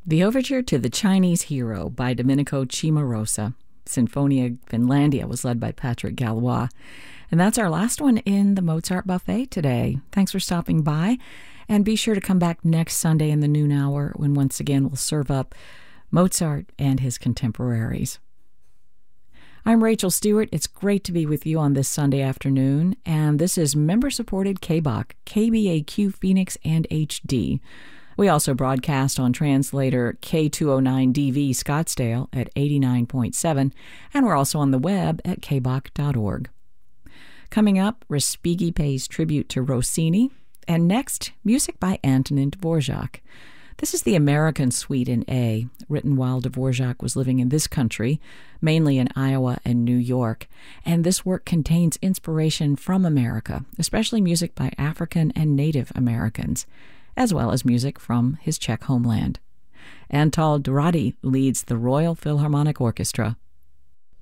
The Overture to the Chinese Hero by Domenico Cimarosa. Sinfonia Finlandia was led by Patrick Gallois. And that's our last one in the Mozart Buffet today. Thanks for stopping by. And be sure to come back next Sunday in the noon hour when once again we'll serve up Mozart and his contemporaries. I'm Rachel Stewart. It's great to be with you on this Sunday afternoon. And this is member-supported KBAQ, KBAQ Phoenix and HD. We also broadcast on translator K209DV Scottsdale at 89.7, and we're also on the web at kbak.org. Coming up, Respighi pays tribute to Rossini, and next, music by Antonin Dvorak. This is the American Suite in A, written while Dvorak was living in this country, mainly in Iowa and New York, and this work contains inspiration from America, especially music by African and Native Americans, as well as music from his Czech homeland. Antal Durati leads the Royal Philharmonic Orchestra.